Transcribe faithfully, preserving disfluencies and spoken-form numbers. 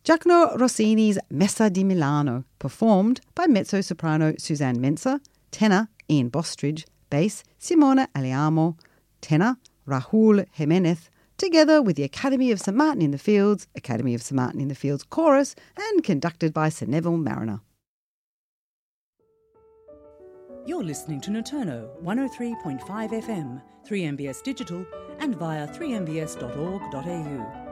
Giacomo Rossini's Messa di Milano, performed by mezzo-soprano Suzanne Mensa, tenor Ian Bostridge, bass Simona Aliamo, tenor Rahul Jimenez, together with the Academy of St Martin in the Fields, Academy of St Martin in the Fields Chorus, and conducted by Sir Neville Mariner. You're listening to Noturno one oh three point five F M, three M B S Digital, and via three m b s dot org dot a u.